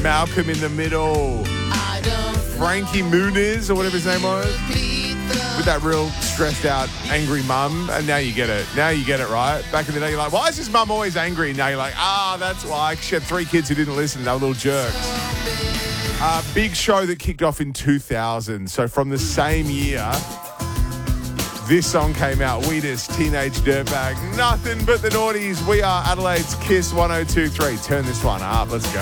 Malcolm in the Middle. Frankie Muniz, or whatever his name was. With that real stressed out, angry mum. And now you get it. Now you get it, right? Back in the day, you're like, why is his mum always angry? Now you're like, that's why. She had 3 kids who didn't listen. They were little jerks. Big show that kicked off in 2000. So from the same year, this song came out. Wheatus, Teenage Dirtbag. Nothing but the noughties. We are Adelaide's Kiss 102.3. Turn this one up. Let's go.